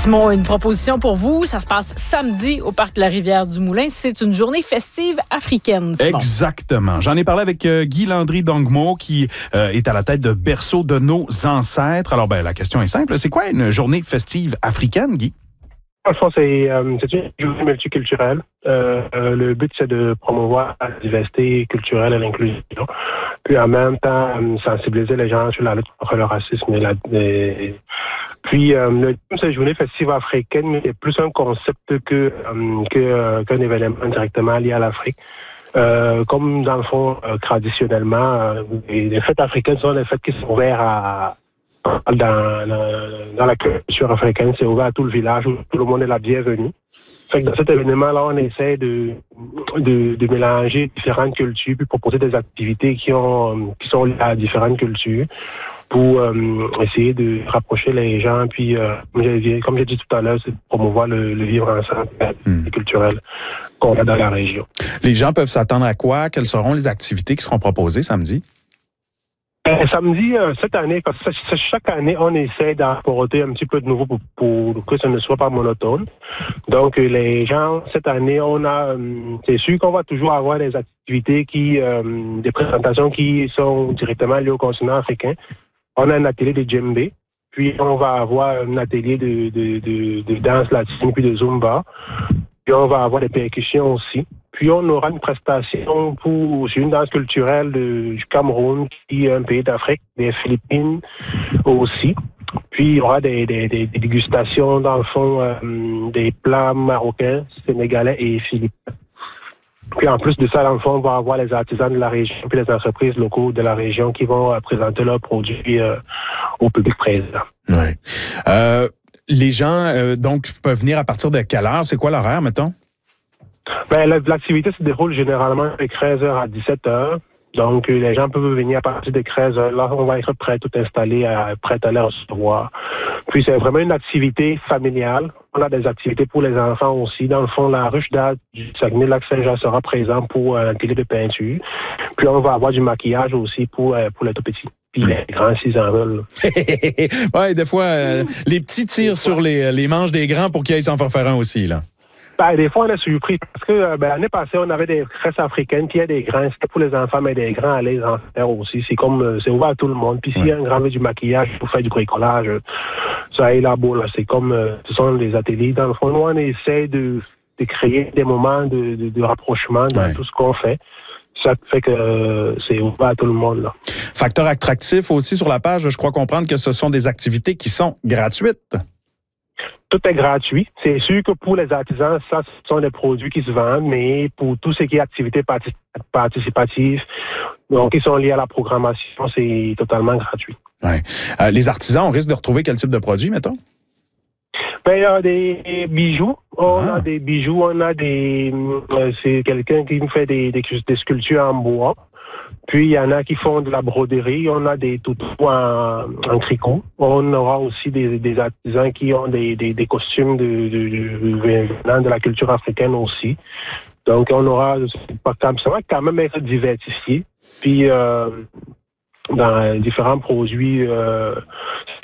Simon, une proposition pour vous. Ça se passe samedi au Parc de la Rivière-du-Moulin. C'est une journée festive africaine, Simon. Exactement. J'en ai parlé avec Guy Landry-Dongmo, qui est à la tête de Berceau de nos ancêtres. Alors, la question est simple. C'est quoi une journée festive africaine, Guy? Je pense que c'est une journée multiculturelle. Le but, c'est de promouvoir la diversité culturelle et l'inclusion. Puis, en même temps, sensibiliser les gens sur la lutte contre le racisme. Puis, le thème, c'est journée festive africaine, mais c'est plus un concept qu'un événement directement lié à l'Afrique. Comme dans le fond, traditionnellement, les fêtes africaines sont des fêtes qui sont ouvertes dans la culture africaine, c'est ouvert à tout le village où tout le monde est la bienvenue. Fait que dans cet événement-là, on essaie de mélanger différentes cultures puis proposer des activités qui sont liées à différentes cultures pour essayer de rapprocher les gens. Puis, comme j'ai dit tout à l'heure, c'est de promouvoir le vivre ensemble culturel qu'on a dans la région. Les gens peuvent s'attendre à quoi? Quelles seront les activités qui seront proposées samedi? Samedi, cette année, parce que chaque année, on essaie d'apporter un petit peu de nouveau pour que ça ne soit pas monotone. Donc, les gens, cette année, c'est sûr qu'on va toujours avoir des activités des présentations qui sont directement liées au continent africain. On a un atelier de djembé, puis on va avoir un atelier de danse latine, puis de zumba. Puis on va avoir des percussions aussi. Puis on aura une prestation sur une danse culturelle du Cameroun, qui est un pays d'Afrique, des Philippines aussi. Puis il y aura des dégustations, dans le fond, des plats marocains, sénégalais et philippins. Puis en plus de ça, dans le fond, on va avoir les artisans de la région puis les entreprises locaux de la région qui vont présenter leurs produits au public présent. Ouais. Les gens, donc, peuvent venir à partir de quelle heure? C'est quoi l'horaire, mettons? L'activité se déroule généralement de 13h à 17h. Donc, les gens peuvent venir à partir de 13h. Là, on va être prêt, tout installé, prêt à les recevoir. Puis, c'est vraiment une activité familiale. On a des activités pour les enfants aussi. Dans le fond, la ruche d'art du Saguenay-Lac-Saint-Jean sera présente pour un atelier de peinture. Puis, on va avoir du maquillage aussi pour les tout petits. Puis les grands, s'ils en veulent. Oui, des fois, les petits tirent sur les manches des grands pour qu'ils aillent s'en faire un aussi, là. Des fois, on est surpris parce que l'année passée, on avait des tresses africaines, puis il y a des grands, c'était pour les enfants, mais des grands allaient en faire aussi. C'est ouvert à tout le monde. Puis s'il y a un grand veut du maquillage pour faire du bricolage, ça est là-bas, là. C'est comme, ce sont des ateliers. Dans le fond, nous, on essaie de créer des moments de rapprochement dans tout ce qu'on fait. Ça fait que c'est ouvert à tout le monde, là. Facteur attractif aussi sur la page, je crois comprendre que ce sont des activités qui sont gratuites. Tout est gratuit. C'est sûr que pour les artisans, ça, ce sont des produits qui se vendent, mais pour tout ce qui est activités participatives, donc qui sont liées à la programmation, c'est totalement gratuit. Ouais. Les artisans, on risque de retrouver quel type de produit, mettons? Il y a des bijoux. On a des bijoux, c'est quelqu'un qui nous fait des sculptures en bois. Puis, il y en a qui font de la broderie. On a des toutous en tricot. On aura aussi des artisans qui ont des costumes venant de la culture africaine aussi. Donc, ça va quand même être diversifié. Puis, dans différents produits,